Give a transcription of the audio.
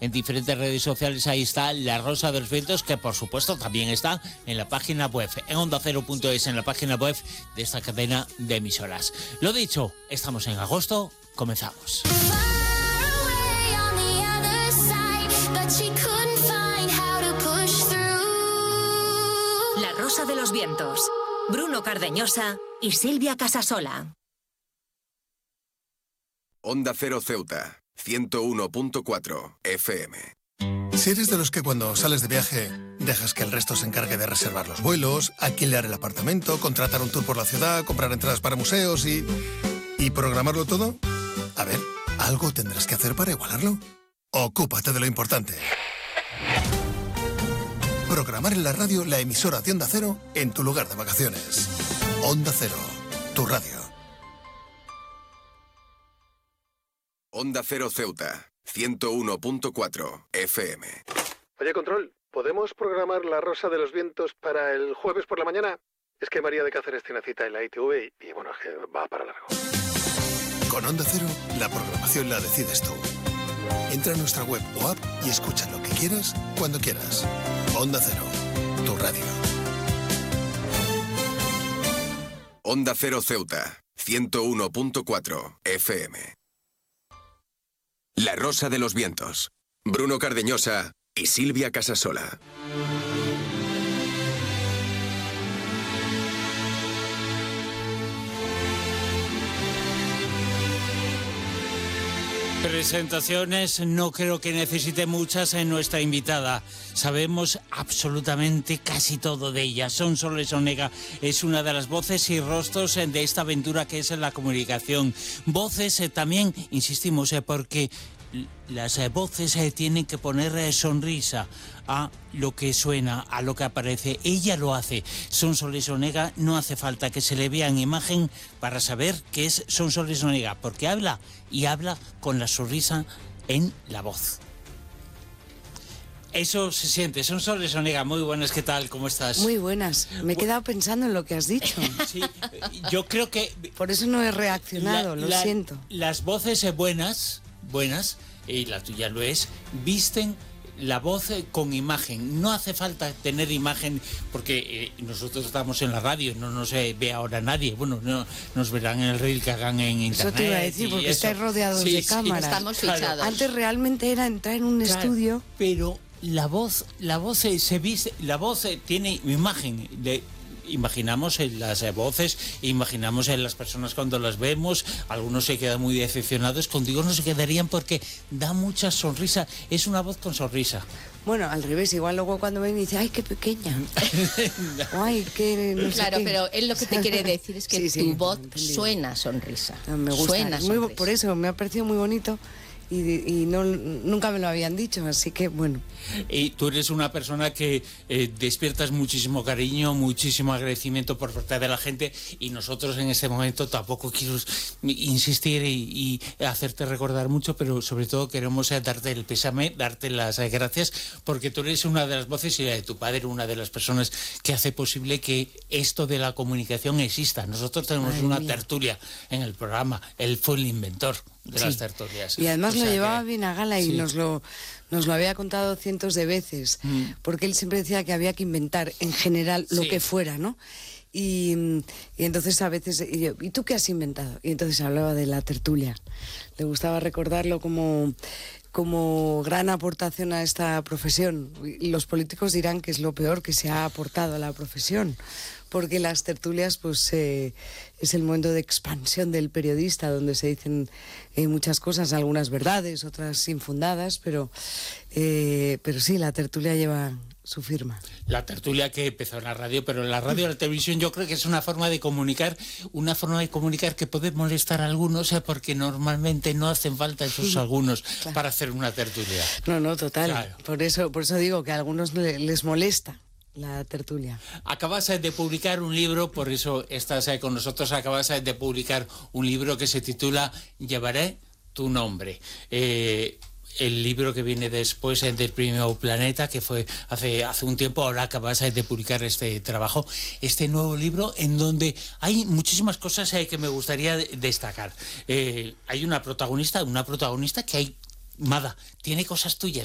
en diferentes redes sociales. Ahí está La Rosa de los Vientos, que por supuesto también está en la página web, en ondacero.es, en la página web de esta cadena de emisoras. Lo dicho, estamos en agosto, comenzamos. La Rosa de los Vientos, Bruno Cardeñosa y Silvia Casasola. Onda Cero Ceuta, 101.4 FM. Si eres de los que cuando sales de viaje dejas que el resto se encargue de reservar los vuelos, alquilar el apartamento, contratar un tour por la ciudad, comprar entradas para museos y programarlo todo, a ver, algo tendrás que hacer para igualarlo. Ocúpate de lo importante. Programar en la radio la emisora de Onda Cero en tu lugar de vacaciones. Onda Cero, tu radio. Onda Cero Ceuta, 101.4 FM. Oye, Control, ¿podemos programar La Rosa de los Vientos para el jueves por la mañana? Es que María de Cáceres tiene cita en la ITV y bueno, es que va para largo. Con Onda Cero, la programación la decides tú. Entra a nuestra web o app y escucha lo que quieras, cuando quieras. Onda Cero, tu radio. Onda Cero Ceuta, 101.4 FM. La Rosa de los Vientos. Bruno Cardeñosa y Silvia Casasola. Presentaciones, no creo que necesite muchas en nuestra invitada. Sabemos absolutamente casi todo de ella. Sonsoles Onega es una de las voces y rostros de esta aventura que es la comunicación. Voces también, insistimos, porque las voces tienen que poner sonrisa a lo que suena, a lo que aparece. Ella lo hace. Sonsoles Onega, no hace falta que se le vea en imagen para saber que es Sonsoles Onega, porque habla y habla con la sonrisa en la voz. Eso se siente. Sonsoles Onega, muy buenas, ¿qué tal? ¿Cómo estás? Muy buenas. Me he quedado pensando en lo que has dicho. Sí, yo creo que... Por eso no he reaccionado, lo siento. Las voces buenas, y la tuya lo es, visten la voz con imagen. No hace falta tener imagen porque nosotros estamos en la radio, no nos ve ahora nadie. Bueno, no nos verán en el reel que hagan en internet. Eso te iba a decir, porque estáis rodeados de cámaras. Estamos fichados. Antes realmente era entrar en un estudio. Pero la voz se viste, la voz tiene imagen. Imaginamos en las voces, imaginamos en las personas cuando las vemos, algunos se quedan muy decepcionados, contigo no se quedarían porque da mucha sonrisa, es una voz con sonrisa. Bueno, al revés, igual luego cuando ven y dice, ¡ay, qué pequeña! ¡Ay, qué no sé Claro, qué! pero él lo que te quiere decir es que tu voz suena sonrisa. Me gusta, suena sonrisa. Por eso me ha parecido muy bonito. Y nunca me lo habían dicho, así que bueno. Y tú eres una persona que despiertas muchísimo cariño, muchísimo agradecimiento por parte de la gente, y nosotros en este momento tampoco quiero insistir y hacerte recordar mucho, pero sobre todo queremos darte el pésame, darte las gracias, porque tú eres una de las voces y la de tu padre, una de las personas que hace posible que esto de la comunicación exista. Nosotros tenemos una tertulia en el programa, él fue el inventor de las tertulias. Y además lo llevaba bien a gala y nos lo había contado cientos de veces, porque él siempre decía que había que inventar en general lo que fuera, ¿no? Y entonces a veces, ¿y tú qué has inventado? Y entonces hablaba de la tertulia. Le gustaba recordarlo como gran aportación a esta profesión. Y los políticos dirán que es lo peor que se ha aportado a la profesión, porque las tertulias pues es el momento de expansión del periodista, donde se dicen muchas cosas, algunas verdades, otras infundadas, pero sí, la tertulia lleva su firma. La tertulia que empezó en la radio, pero en la radio y la televisión yo creo que es una forma de comunicar que puede molestar a algunos, porque normalmente no hacen falta esos algunos para hacer una tertulia. No, total. Claro. Por eso digo que a algunos les molesta la tertulia. Acabas de publicar un libro, por eso estás con nosotros. Acabas de publicar un libro que se titula Llevaré tu nombre. El libro que viene después del Premio Planeta, que fue hace un tiempo. Ahora acabas de publicar este trabajo, este nuevo libro, en donde hay muchísimas cosas que me gustaría destacar. Hay una protagonista que hay, Mada, tiene cosas tuyas.